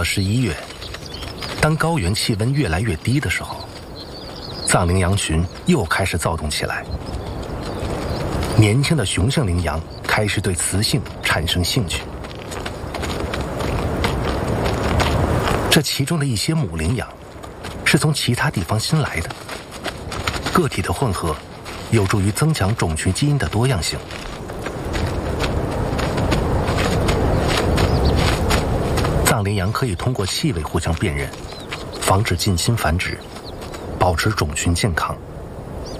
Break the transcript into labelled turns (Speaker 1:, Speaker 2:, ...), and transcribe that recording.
Speaker 1: 11月，当高原气温越来越低的时候，藏羚羊群又开始躁动起来。年轻的雄性羚羊开始对雌性产生兴趣。这其中的一些母羚羊是从其他地方新来的，个体的混合有助于增强种群基因的多样性。藏羚羊可以通过气味互相辨认，防止近亲繁殖，保持种群健康。